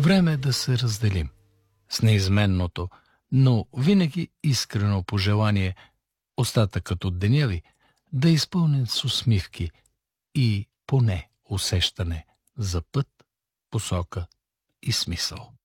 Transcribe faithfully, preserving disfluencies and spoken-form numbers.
Време е да се разделим с неизменното, но винаги искрено пожелание остатъкът от деня ви да е изпълнен с усмивки и поне усещане за път, посока и смисъл.